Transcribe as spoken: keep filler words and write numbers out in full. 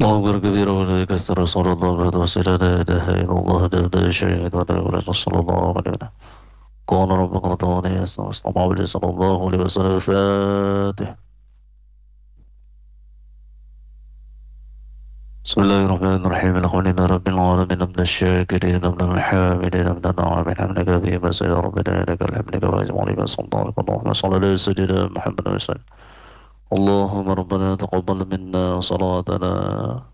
الله أكبر كبيرا ولك رسول الله بعد وسيلة لا إله إلا الله لا شريك له ولا صلى الله عليه وسلم قال ربك وتعالى استمع به صلى الله عليه وسلم الفاتح. بسم الله الرحمن الرحيم الحمد لله رب العالمين من الشاكرين من الحامدين من الناعمين حمدك به مسجد ربنا لك الحمد كما يجب عليك سلطانك اللهم صل على سيدنا محمد وسلم. اللهم ربنا تقبل منا صلاتنا